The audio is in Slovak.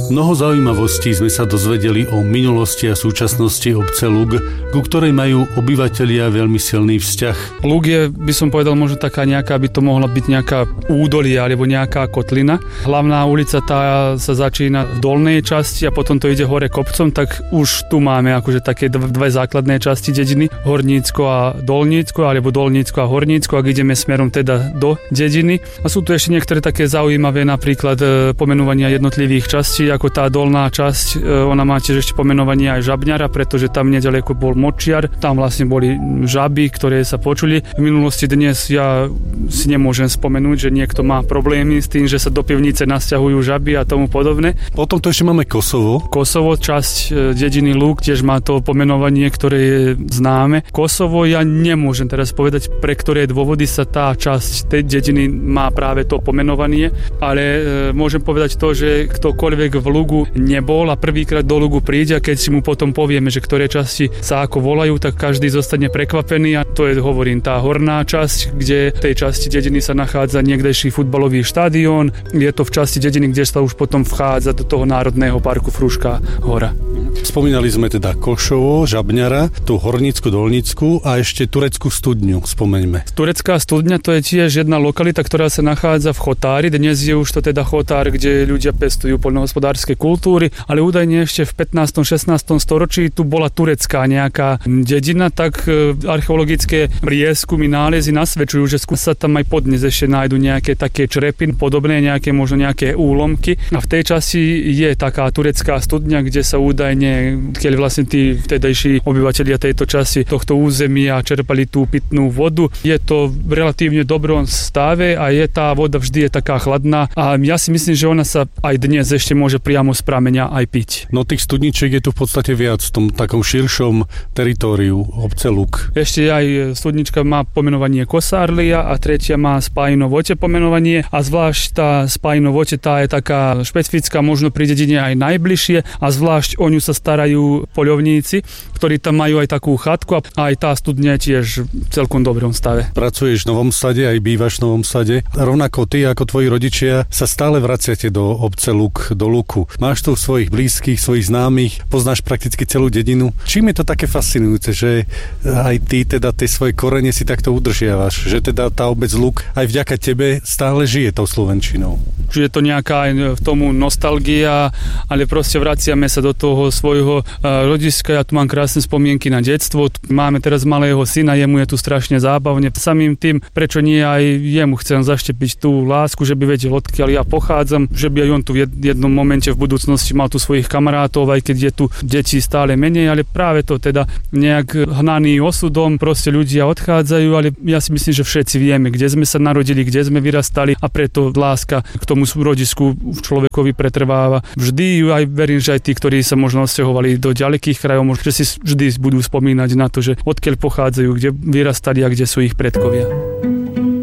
Mnoho zaujímavostí sme sa dozvedeli o minulosti a súčasnosti obce Lug, ku ktorej majú obyvatelia veľmi silný vzťah. Lug je, by som povedal, možno taká nejaká, by to mohla byť nejaká údolie alebo nejaká kotlina. Hlavná ulica tá sa začína v dolnej časti a potom to ide hore kopcom, tak už tu máme akože také dve základné časti dediny, Hornícko a Dolnícko, alebo Dolnícko a Hornícko, ak ideme smerom teda do dediny. A sú tu ešte niektoré také zaujímavé, napríklad pomenovania jednotlivých častí, ako tá dolná časť, ona má tiež ešte pomenovanie aj Žabňara, pretože tam nedaleko bol močiar, tam vlastne boli žaby, ktoré sa počuli. V minulosti dnes ja si nemôžem spomenúť, že niekto má problémy s tým, že sa do pivnice nasťahujú žaby a tomu podobné. Potom tu ešte máme Kosovo. Kosovo, časť dediny Lug, tiež má to pomenovanie, ktoré je známe. Kosovo, ja nemôžem teraz povedať, pre ktoré dôvody sa tá časť tej dediny má práve to pomenovanie, ale môžem povedať to, že ktokoľvek v Lugu nebol a prvýkrát do Lugu príde a keď si mu potom povieme, že ktoré časti sa ako volajú, tak každý zostane prekvapený a to je, hovorím, tá horná časť, kde v tej časti dediny sa nachádza niekdejší futbalový štadión. Je to v časti dediny, kde sa už potom vchádza do toho národného parku Frušká hora. Spomínali sme teda Košovo, Žabňara, tú Hornícku, Dolnícku a ešte Tureckú studňu, spomeňme. Turecká studňa, to je tiež jedna lokalita, ktorá sa nachádza v Chotári. Dnes je už to teda Chotár, kde ľudia pestujú poľnohospodárske kultúry, ale údajne ešte v 15. 16. storočí tu bola turecká nejaká dedina, tak archeologické prieskumy, nálezy nasvedčujú, že sa tam aj podnes ešte nájdu nejaké také črepy, podobné nejaké, možno nejaké úlomky. A v tej časti je taká turecká studňa, kde sa údajne, keď vlastne tí vtedajší obyvatelia tejto časti tohto územia čerpali tú pitnú vodu. Je to v relatívne dobrom stave a je tá voda vždy je taká chladná a ja si myslím, že ona sa aj dnes ešte môže priamo z prameňa aj piť. No tých studničiek je tu v podstate viac v tom takom širšom teritóriu obce Lug. Ešte aj studnička má pomenovanie Kosárlia a tretia má Spájino Vote pomenovanie a zvlášť tá Spájino Vote, tá je taká špecifická, možno pri dedine aj najbližšie a zvlášť o ňu sa starajú poľovníci, ktorí tam majú aj takú chatku a aj tá studňa je tiež v celkom dobrom stave. Pracuješ v Novom Sade, aj bývaš v Novom Sade. Rovnako ty ako tvoji rodičia sa stále vraciate do obce Lug, do Luku. Máš tu svojich blízkych, svojich známych, poznáš prakticky celú dedinu. Čím je to také fascinujúce, že aj ty teda tie svoje korene si takto udržiavaš, že teda tá obec Lug aj vďaka tebe stále žije tou slovenčinou. Že je to nejaká v tomu nostalgia, ale proste vraciame sa do toho svojho rodiska. Ja tu mám krásne spomienky na detstvo. Máme teraz malého syna, jemu je tu strašne zábavne. Samým tým, prečo nie aj jemu chcem zaštepiť tú lásku, že by vedel, odkiaľ ja pochádzam, že by aj on tu v jednom momente v budúcnosti mal tu svojich kamarátov, aj keď je tu detí stále menej, ale práve to teda nejak hnaný osudom, proste ľudia odchádzajú, ale ja si myslím, že všetci vieme, kde sme sa narodili, kde sme vyrastali a preto láska k tomu rodisku v človekovi pretrváva. Vždy aj verím, že aj tí, ktorí sa možno odsťahovali do ďalekých krajov, možno, že si vždy budú spomínať na to, že odkiaľ pochádzajú, kde vyrastali a kde sú ich predkovia.